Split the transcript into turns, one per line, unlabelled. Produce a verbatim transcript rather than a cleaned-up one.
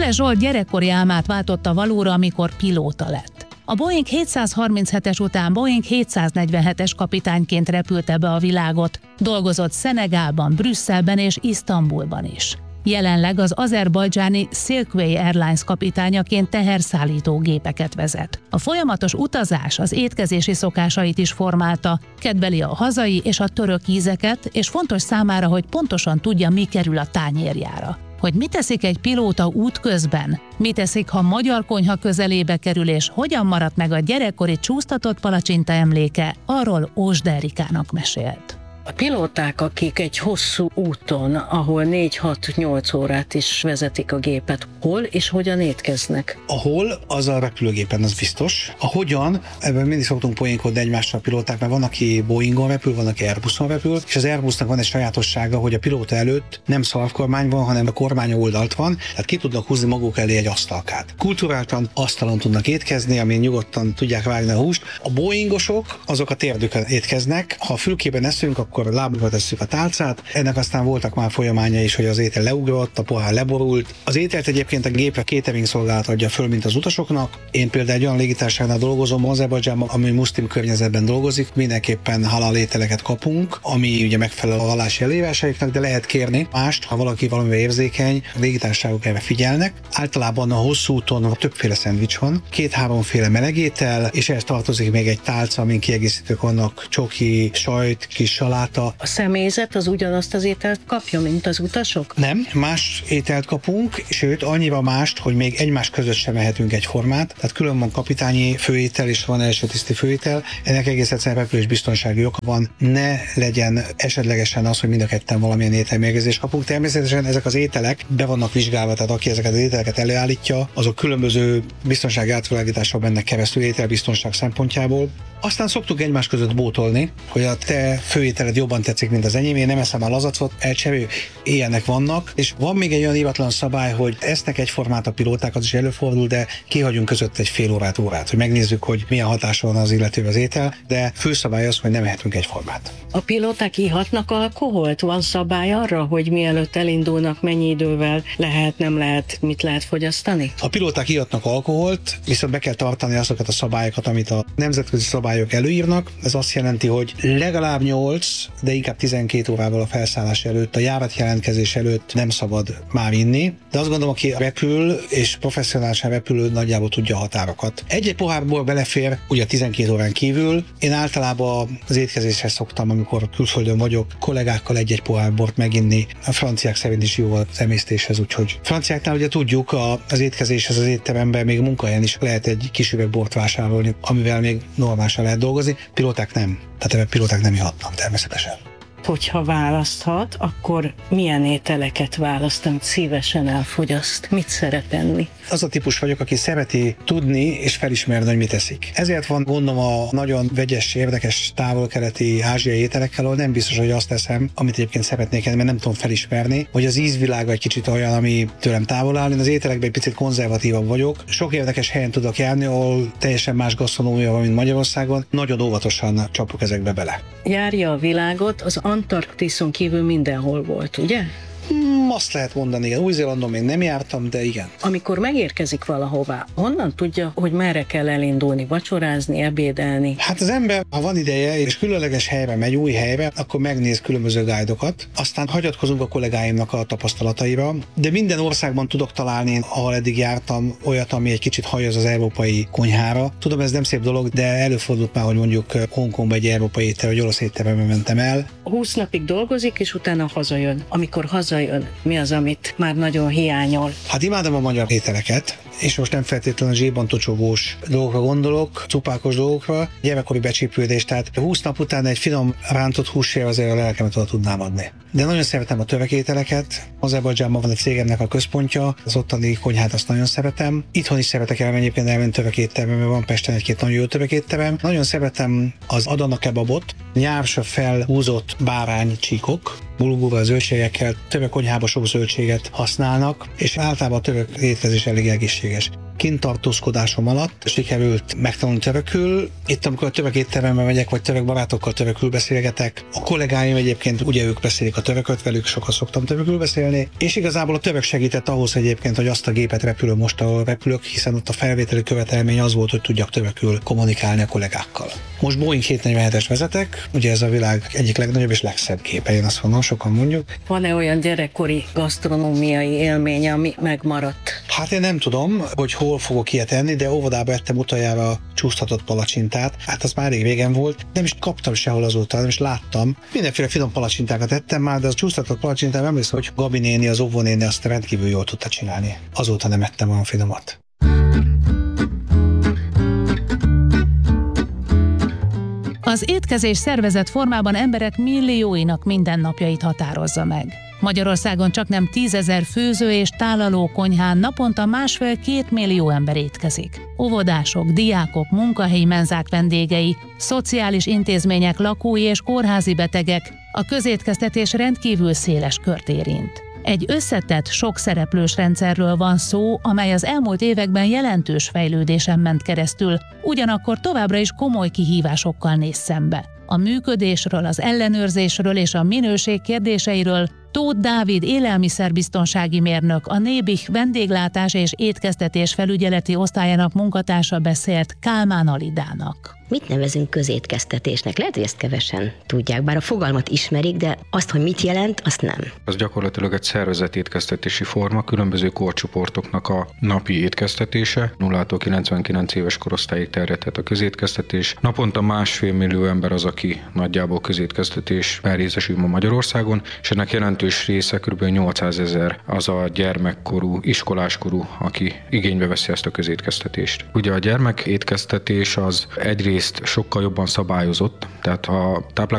Jeles Zsolt gyerekkori álmát váltotta valóra, amikor pilóta lett. A Boeing hétszázharminchetes után Boeing hétszáznegyvenhetes kapitányként repülte be a világot, dolgozott Szenegálban, Brüsszelben és Isztambulban is. Jelenleg az azerbajdzsáni Silkway Airlines kapitányaként teherszállító gépeket vezet. A folyamatos utazás az étkezési szokásait is formálta, kedveli a hazai és a török ízeket, és fontos számára, hogy pontosan tudja, mi kerül a tányérjára. Hogy mit teszik egy pilóta útközben, mit teszik, ha magyar konyha közelébe kerül, és hogyan maradt meg a gyerekkori csúsztatott palacsinta emléke, arról Ósd Erikának mesélt.
A pilóták, akik egy hosszú úton, ahol négy-hat-nyolc órát is vezetik a gépet, hol és hogyan étkeznek?
A hol, az a repülőgépen, az biztos. A hogyan, ebben mindig szoktunk poénkodni egymással a pilóták, mert van, aki Boeingon repül, van, aki Airbuson repül, és az Airbusnak van egy sajátossága, hogy a pilóta előtt nem szarvkormány van, hanem a kormány oldalt van, tehát ki tudnak húzni maguk elé egy asztalkát. Kulturáltan asztalon tudnak étkezni, amin nyugodtan tudják vágni a húst. A Boeingosok, azok a térdükön étkeznek, ha a fülkében eszünk, akkor lábukra tesszük a tálcát. Ennek aztán voltak már folyamánya is, hogy az étel leugrott, a pohár leborult. Az ételt egyébként a gépre catering szolgálat adja föl, mint az utasoknak. Én például egy olyan légitársaságnál dolgozom, Azerbajdzsánban, ami muszlim környezetben dolgozik, mindenképpen halal ételeket kapunk, ami ugye megfelel a vallási előírásaiknak, de lehet kérni mást, ha valaki valamivel érzékeny, a légitársaságok erre figyelnek. Általában a hosszú úton többféle szendvics van, két-háromféle melegétel, és ehhez tartozik még egy tálca, amin kiegészítők vannak, csoki, sajt, kis saláta.
A személyzet az ugyanazt az ételt kapja, mint az utasok?
Nem, más ételt kapunk, sőt annyira mást, hogy még egymás között sem ehetünk egyformát. Tehát külön van kapitányi főétel és van elsőtiszti főétel. Ennek egész egyszerűen repülés biztonsági oka van. Ne legyen esetlegesen az, hogy mind a ketten valamilyen ételmérgezést kapunk. Természetesen ezek az ételek be vannak vizsgálva, tehát aki ezeket az ételeket előállítja, azok különböző biztonsági átvilágítással mennek keresztül ételbiztonság szempontjából. Aztán szoktuk egymás között bótolni, hogy a te főételed jobban tetszik, mint az enyém, én nem eszem a lazacot, elcserő, ilyenek vannak, és van még egy olyan íratlan szabály, hogy esznek egyformát a pilóták, az is előfordul, de kihagyunk között egy fél órát, órát, hogy megnézzük, hogy milyen hatása van az illető az étel, de főszabály az, hogy nem ehetünk egyformát.
A pilóták ihatnak alkoholt? Van szabály arra, hogy mielőtt elindulnak, mennyi idővel lehet, nem lehet, mit lehet fogyasztani?
A pilóták ihatnak alkoholt, viszont be kell tartani azokat a szabályokat, amit a nemzetközi szabályok előírnak. Ez azt jelenti, hogy legalább nyolc, de inkább tizenkét órával a felszállás előtt, a járatjelentkezés előtt nem szabad már inni. De azt gondolom, aki repül és professzionálisan repülő, nagyjából tudja a határokat. Egy-egy pohárból belefér, ugye tizenkét órán kívül. Én általában az étkezéshez szoktam, amikor külföldön vagyok, kollégákkal egy-egy pohár bort meginni. A franciák szerint is jó az emésztéshez, úgyhogy franciáknál ugye tudjuk, az étkezéshez az étteremben még munkahelyen is lehet egy kis üveg bort vásárolni, amivel még normálisan lehet dolgozni. Pilóták nem. Tehát ebben pilóták nem ihatnak természetesen.
Hogyha választhat, akkor milyen ételeket választ, amit szívesen elfogyaszt? Mit szeret enni?
Az a típus vagyok, aki szereti tudni és felismerni, hogy mit eszik. Ezért van gondom a nagyon vegyes, érdekes távol-keleti ázsiai ételekkel, ahol nem biztos, hogy azt eszem, amit egyébként szeretnék enni, mert nem tudom felismerni, hogy az ízvilága egy kicsit olyan, ami tőlem távol áll. Én az ételekben egy picit konzervatívabb vagyok. Sok érdekes helyen tudok járni, ahol teljesen más gasztronómia van, mint Magyarországon. Nagyon óvatosan csapok ezekbe bele.
Járja a világot, az Antarktiszon kívül mindenhol volt, ugye?
Hmm, azt lehet mondani, igen. Új-Zélandon még nem jártam, de igen.
Amikor megérkezik valahová, honnan tudja, hogy merre kell elindulni, vacsorázni, ebédelni?
Hát az ember, ha van ideje, és különleges helyre megy, új helyre, akkor megnéz különböző guidokat, aztán hagyatkozunk a kollégáimnak a tapasztalataira, de minden országban tudok találni, ahol eddig jártam, olyat, ami egy kicsit hajaz az európai konyhára. Tudom, ez nem szép dolog, de előfordult már, hogy mondjuk Hongkongba egy európai étel, vagy olasz étterembe mentem el.
húsz napig dolgozik, és utána hazajön. Amikor hazajön, mi az, amit már nagyon hiányol?
Hát imádom a magyar ételeket, és most nem feltétlenül a zsírbantocsogós dolgokra gondolok, cupákos dolgokra, gyermekkori becsípődés, tehát húsz nap után egy finom rántott hússér azért a lelkemet oda tudnám adni. De nagyon szeretem a tövekételeket, Azerbajdzsánban van egy cégemnek a központja, az ottani konyhát azt nagyon szeretem. Itthon is szeretek elmenni, egyébként elmenni tövekétterembe, mert van Pesten egy-két nagyon jó tövekétterem. Nagyon szeretem az Adana kebabot, nyársra felhúzott báránycsíkok, bulgurral, zöldségekkel, tövek konyhába sok zöldséget használnak, és általában a tövök étkezés elég egészséges. egészséges. Kintartózkodásom alatt sikerült megtanulni törökül. Itt, amikor a török étterembe megyek, vagy török barátokkal törökül beszélgetek, a kollégáim egyébként ugye ők beszélik a törököt, velük sokat szoktam törökül beszélni, és igazából a török segített ahhoz egyébként, hogy azt a gépet repülő most, ahol repülök, hiszen ott a felvételi követelmény az volt, hogy tudjak törökül kommunikálni a kollégákkal. Most Boeing hétszáznegyvenhetes vezetek, ugye ez a világ egyik legnagyobb és legszebb gépe, én azt mondom, sokan mondjuk.
Van-e olyan gyerekkori gasztronómiai élmény, ami megmaradt?
Hát én nem tudom, hogy hol fogok ilyet enni, de óvodában ettem utoljára csúsztatott palacsintát. Hát az már rég régen volt, nem is kaptam sehol azóta, nem is láttam. Mindenféle finom palacsintákat ettem már, de az csúsztatott palacsintát emlékszem, hogy Gabi néni, az óvó néni azt rendkívül jól tudta csinálni. Azóta nem ettem olyan finomat.
Az étkezés szervezett formában emberek millióinak mindennapjait határozza meg. Magyarországon csaknem tízezer főző és tálaló konyhán naponta másfél-két millió ember étkezik. Óvodások, diákok, munkahelyi menzák vendégei, szociális intézmények lakói és kórházi betegek, a közétkeztetés rendkívül széles kört érint. Egy összetett, sok szereplős rendszerről van szó, amely az elmúlt években jelentős fejlődésen ment keresztül, ugyanakkor továbbra is komoly kihívásokkal néz szembe. A működésről, az ellenőrzésről és a minőség kérdéseiről Tóth Dávid élelmiszerbiztonsági mérnök, a Nébih vendéglátás és étkeztetés felügyeleti osztályának munkatársa beszélt Kálmán Alidának.
Mit nevezünk közétkeztetésnek? Lehet, hogy ezt kevesen tudják, bár a fogalmat ismerik, de azt, hogy mit jelent, azt nem.
Az gyakorlatilag egy szervezett étkeztetési forma, különböző korcsoportoknak a napi étkeztetése. nullától kilencvenkilenc éves korosztályig terjedhet a közétkeztetés. Naponta másfél millió ember az, aki nagyjából közétkeztetésben részesül ma Magyarországon, és ennek jelentős része kb. nyolcszázezer az a gyermekkorú, iskoláskorú, aki igénybe veszi ezt a közétkeztetést. Ugye a gyermekétkeztetés az egyrészt sokkal jobban szabályozott, tehát a